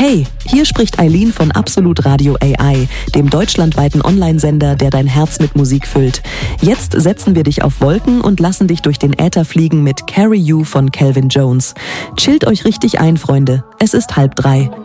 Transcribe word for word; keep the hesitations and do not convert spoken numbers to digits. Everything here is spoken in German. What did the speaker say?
Hey, hier spricht Eileen von Absolut Radio A I, dem deutschlandweiten Online-Sender, der dein Herz mit Musik füllt. Jetzt setzen wir dich auf Wolken und lassen dich durch den Äther fliegen mit Carry You von Calvin Jones. Chillt euch richtig ein, Freunde. Es ist halb drei.